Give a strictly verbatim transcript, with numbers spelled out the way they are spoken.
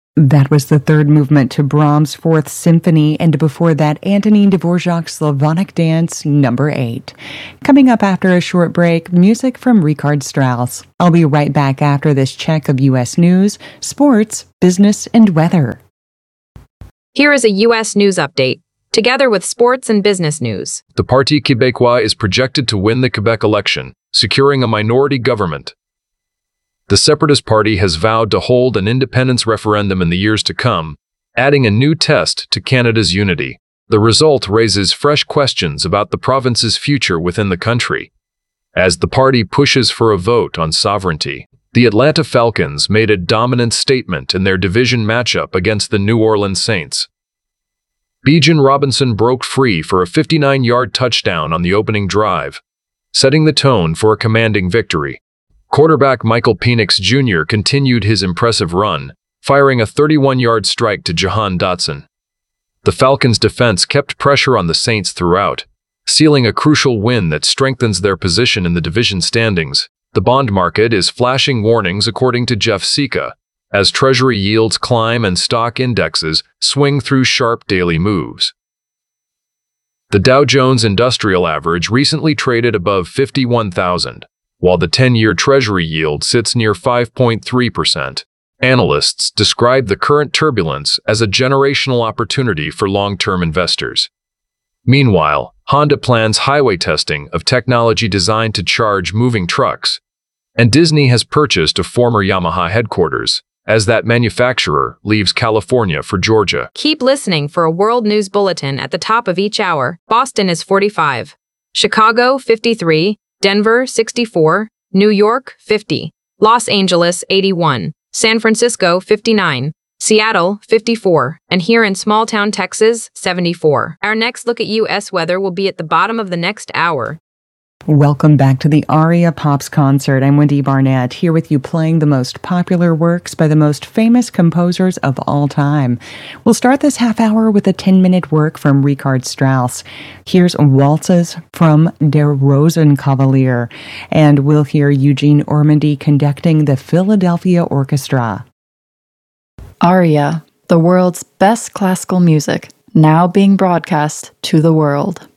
That was the third movement to Brahms' Fourth Symphony, and before that, Antonin Dvorak's Slavonic Dance number eight. Coming up after a short break, music from Richard Strauss. I'll be right back after this check of U S news, sports, business, and weather. Here is a U S news update, together with sports and business news. The Parti Québécois is projected to win the Quebec election, securing a minority government. The Separatist Party has vowed to hold an independence referendum in the years to come, adding a new test to Canada's unity. The result raises fresh questions about the province's future within the country. As the party pushes for a vote on sovereignty, the Atlanta Falcons made a dominant statement in their division matchup against the New Orleans Saints. Bijan Robinson broke free for a fifty-nine-yard touchdown on the opening drive, setting the tone for a commanding victory. Quarterback Michael Penix Junior continued his impressive run, firing a thirty-one-yard strike to Jahan Dotson. The Falcons' defense kept pressure on the Saints throughout, sealing a crucial win that strengthens their position in the division standings. The bond market is flashing warnings according to Jeff Sika, as Treasury yields climb and stock indexes swing through sharp daily moves. The Dow Jones Industrial Average recently traded above fifty-one thousand, while the ten-year Treasury yield sits near five point three percent. Analysts describe the current turbulence as a generational opportunity for long-term investors. Meanwhile, Honda plans highway testing of technology designed to charge moving trucks, and Disney has purchased a former Yamaha headquarters, as that manufacturer leaves California for Georgia. Keep listening for a world news bulletin at the top of each hour. Boston is forty-five, Chicago fifty-three, Denver sixty-four, New York fifty, Los Angeles eighty-one, San Francisco fifty-nine, Seattle fifty-four, and here in small-town Texas seventy-four. Our next look at U S weather will be at the bottom of the next hour. Welcome back to the Aria Pops concert. I'm Wendy Barnett, here with you playing the most popular works by the most famous composers of all time. We'll start this half hour with a ten-minute work from Richard Strauss. Here's Waltzes from Der Rosenkavalier, and we'll hear Eugene Ormandy conducting the Philadelphia Orchestra. Aria, the world's best classical music, now being broadcast to the world.